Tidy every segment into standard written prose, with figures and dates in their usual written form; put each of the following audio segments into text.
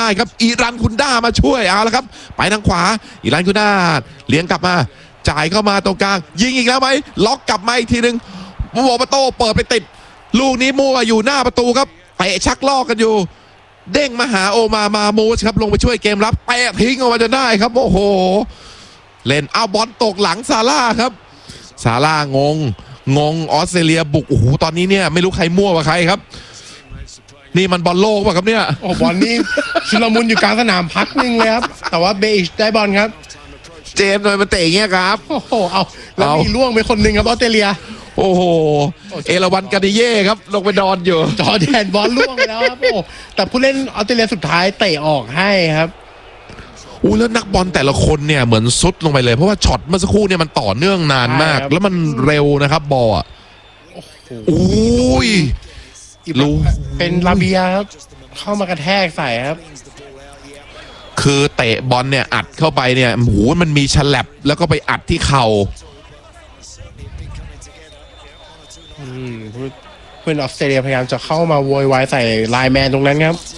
ได้ครับอิรันคุนด้ามาช่วยเอาละครับไปทางขวาอิรันคุนด้าเลี้ยงกลับมาจ่ายเข้ามาตรงกลางยิงอีกแล้วไหมล็อกกลับมาอีกทีนึงโมประตูเปิดไปติดลูกนี้มั่วอยู่หน้าประตูครับเตะชักลอกกันอยู่เด้งมาหาโอมาโมสครับลงไปช่วยเกมรับเตะทิ้งออกมาจนได้ครับโอ้โหเล่นเอาบอลตกหลังซาร่าครับซาร่างงออสเตรเลียบุกโอ้โหตอนนี้เนี่ยไม่รู้ใครมั่วกับใครครับนี่มันบอลโลกป่ะครับเนี่ยโอ้บอลนี่ชุลมุนอยู่กลางสนามพักนึงเลยครับแต่ว่าเบอิชได้บอลครับเจมส์โดยมันเตะอย่างเงี้ยครับโอ้โหเอาแล้วมีล่วงไปคนหนึ่งครับออสเตรเลียโอ้โหเอราวันกาดิเย่ครับลงไปนอนอยู่จอแดนบอลล่วงไปแล้วครับโอ้แต่ผู้เล่นออสเตรเลียสุดท้ายเตะออกให้ครับแล้วนักบอลแต่ละคนเนี่ยเหมือนซุดลงไปเลยเพราะว่าช็อตเมื่อสักครู่เนี่ยมันต่อเนื่องนานมากแล้วมันเร็วนะครับบอลโอ้ยรู้เป็นลาเบียครับเข้ามากระแทกใส่ครับคือเตะบอลเนี่ยอัดเข้าไปเนี่ยโอ้โหมันมีฉลับแล้วก็ไปอัดที่เข่าเพื่อนออสเตรเลียพยายามจะเข้ามาโวยวายใส่ไลน์แมนตรงนั้นครับ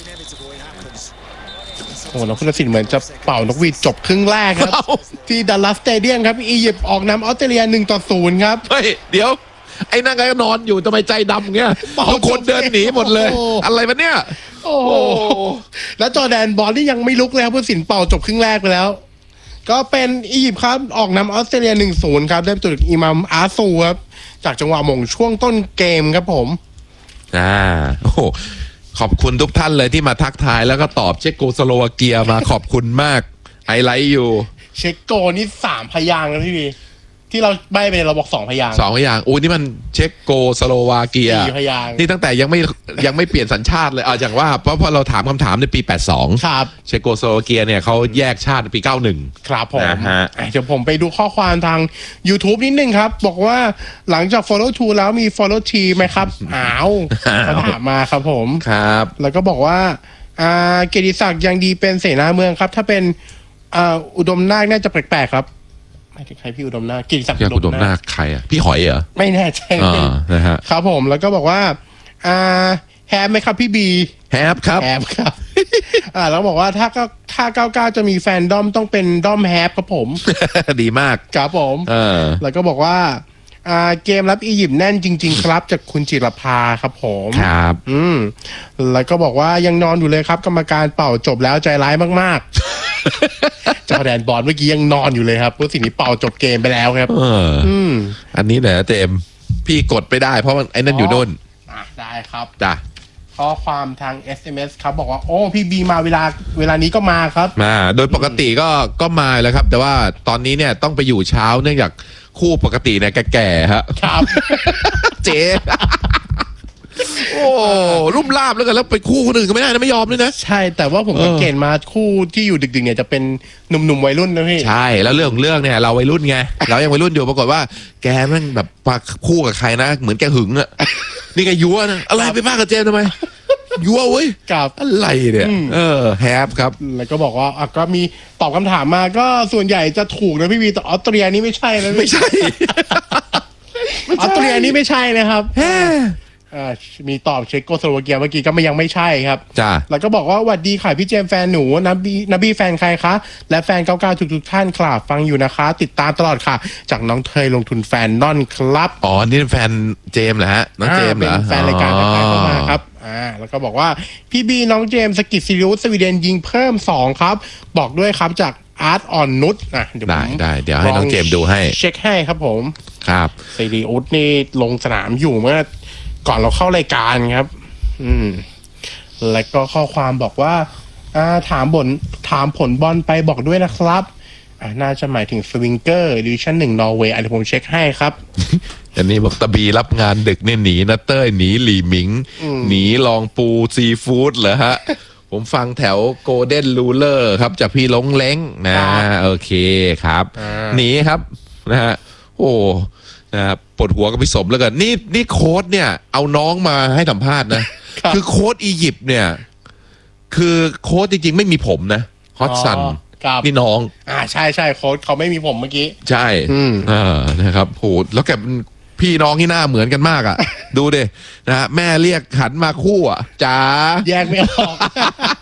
โอ้แล้วผู้ตัดสินเหมือนจะเป่านกหวีดจบครึ่งแรกครับที่ดัลลัสสเตเดียมครับอียิปต์ออกนำออสเตรเลีย1-0ครับเฮ้ยเดี๋ยวไอ้นั่งก็นอนอยู่ทำไมใจดำเงี้ยทุกคนเดินหนีหมดเลยอะไรวะเนี่ยโอ้แล้วจอแดนบอลที่ยังไม่ลุกเลยครับผู้ตัดสินเป่าจบครึ่งแรกไปแล้วก็เป็นอียิปต์ครับออกนำออสเตรเลีย1-0ครับได้ประตูจากอิมามอาซูครับจากจังหวะหม่งช่วงต้นเกมครับผมโอ้โหขอบคุณทุกท่านเลยที่มาทักทายแล้วก็ตอบเช็กโกสโลวาเกียมาขอบคุณมากไฮไลท์อยู่เช็กโกนี่3 พยางค์นะพี่บีที่เราใบ้ไปเราบอก2 พยางค์ 2 พยางค์โอ้นี่มันเช็กโกสโลวาเกีย 4 พยางค์นี่ตั้งแต่ยังไม่เปลี่ยนสัญชาติเลยอย่างว่าเพราะพอเราถามคำถามในปี82 ครับเช็กโกสโลวาเกียเนี่ยเขาแยกชาติในปี91 ครับผมเดี๋ยวผมไปดูข้อความทาง YouTube นิดนึงครับบอกว่าหลังจาก follow to แล้วมี follow t ไหมครับเขาถามมาครับผมครับแล้วก็บอกว่าเกียรติศักดิ์ยังดีเป็นเสนาเมืองครับถ้าเป็นอุดมนาคน่าจะแปลกๆครับไม่ใช่ใครพี่อุดมนาคกิติศักดิ์อุดมนาคใครอ่ะพี่หอยเหรอไม่แน่ใจนะฮะครับผมแล้วก็บอกว่าแฮปไหมครับพี่บีแฮปครับแล้วบอกว่าถ้า99จะมีแฟนดอมต้องเป็นดอมแฮปครับผมดีมากครับผมแล้วก็บอกว่าเกมรับอียิปต์แน่นจริงๆครับจากคุณจิรภาครับผมครับแล้วก็บอกว่ายังนอนอยู่เลยครับกรรมการเป่าจบแล้วใจร้ายมากๆจอแดนบอลเมื่อกี้ยังนอนอยู่เลยครับผู้สินนี้เป่าจบเกมไปแล้วครับอันนี้แหละเต็มพี่กดไปได้เพราะมันไอ้นั่นอยู่โน่นได้ครับจ้ะข้อความทาง SMS ครับบอกว่าโอ้พี่บีมาเวลานี้ก็มาครับมาโดยปกติก็มาแล้วครับแต่ว่าตอนนี้เนี่ยต้องไปอยู่เช้าเนื่องจากคู่ปกติเนี่ยแก่ๆฮะครับเจ๊โอ้รุ่มล่ามแล้วกันแล้วไปคู่คนอื่นก็ไม่ได้นะไม่ยอมด้วยนะใช่แต่ว่าผมสังเกตมาคู่ที่อยู่ดึกๆเนี่ยจะเป็นหนุ่มๆวัยรุ่นนะพี่ใช่แล้วเรื่องเนี่ยเราวัยรุ่นไงเรายังวัยรุ่นอยู่ปรากฏว่าแกแม่งแบบคู่กับใครนะเหมือนแกหึงอะนี่แกยั่วนะอะไรไปมากกับเจมทำไมยั่วเว้ยกับอะไรเนี่ยแฮปครับแล้วก็บอกว่าก็มีตอบคำถามมาก็ส่วนใหญ่จะถูกนะพี่วีแต่ออสเตรียนี่ไม่ใช่นะไม่ใช่ออสเตรียนี่ไม่ใช่นะครับมีตอบเช็กโกสโลวาเกียเมื่อกี้ก็ยังไม่ใช่ครับจ้าแล้วก็บอกว่าหวัดดีค่ะพี่เจมแฟนหนูนบีแฟนใครคะและแฟน99ทุกท่านครับฟังอยู่นะคะติดตามตลอดค่ะจากน้องเทยลงทุนแฟนนอนครับนี่เป็นแฟนเจมเหรอฮะน้องเจมเหรอเป็นแฟนรายการเข้ามาครับแล้วก็บอกว่าพี่บีน้องเจมสกิทซิริอุสสวีเดนยิงเพิ่ม2ครับบอกด้วยครับจากอาร์ตออนนุชได้เดี๋ยวให้น้องเจมดูให้เช็คให้ครับผมครับซิริอุสนี่ลงสนามอยู่เมื่อก่อนเราเข้ารายการครับแล้วก็ข้อความบอกว่าถามผลบอลไปบอกด้วยนะครับน่าจะหมายถึงสวิงเกอร์ดิวิชั่น1นอร์เวย์เดี๋ยวผมเช็คให้ครับอันนี้บอกตะบีรับงานดึกเนี่ยหนีนะเต้ยหนีหลี่หมิงหนีลองปูซีฟู้ดเหรอฮะผมฟังแถวโกลเด้นรูเลอร์ครับจากพี่ลงเล้งนะโอเคครับหนีครับนะฮะโอ้นะครับปวดหัวกับพี่สมแล้วกันนี่โค้ชเนี่ยเอาน้องมาให้สัมภาษณ์นะคือโค้ชอียิปต์เนี่ยคือโค้ชจริงๆไม่มีผมนะฮอตซันนี่น้องใช่โค้ชเขาไม่มีผมเมื่อกี้ใช่นะครับโหแล้วแกพี่น้องที่หน้าเหมือนกันมากอ่ะดูดินะฮะแม่เรียกหันมาคู่อ่ะจ๋าแยกไม่ออก